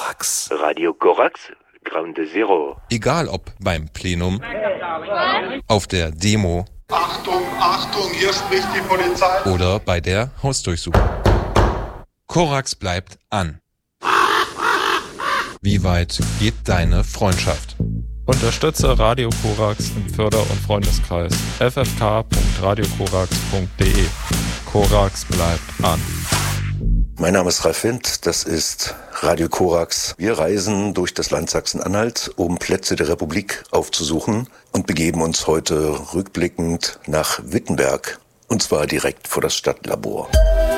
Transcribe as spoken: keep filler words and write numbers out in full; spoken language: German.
Korax. Radio Korax, Ground Zero. Egal ob beim Plenum, auf der Demo, Achtung, Achtung, hier spricht die Polizei. Oder bei der Hausdurchsuchung. Korax bleibt an. Wie weit geht deine Freundschaft? Unterstütze Radio Korax im Förder- und Freundeskreis. f f k punkt radio korax punkt d e. Korax bleibt an. Mein Name ist Ralf Wind, das ist Radio Korax. Wir reisen durch das Land Sachsen-Anhalt, um Plätze der Republik aufzusuchen und begeben uns heute rückblickend nach Wittenberg, und zwar direkt vor das Stadtlabor.